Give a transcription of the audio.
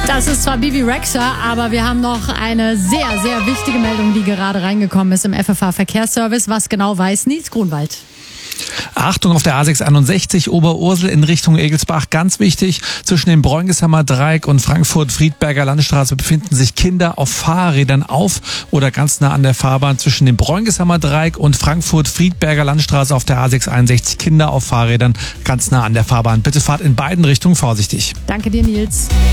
Das ist zwar Bibi Rexha, aber wir haben noch eine sehr, sehr wichtige Meldung, die gerade reingekommen ist im FFH-Verkehrsservice. Was genau weiß Nils Grunwald? Achtung auf der A661 Oberursel in Richtung Egelsbach. Ganz wichtig, zwischen dem Bräungeshammer Dreieck und Frankfurt-Friedberger Landstraße befinden sich Kinder auf Fahrrädern auf oder ganz nah an der Fahrbahn. Zwischen dem Bräungeshammer Dreieck und Frankfurt-Friedberger Landstraße auf der A661 Kinder auf Fahrrädern ganz nah an der Fahrbahn. Bitte fahrt in beiden Richtungen vorsichtig. Danke dir, Nils.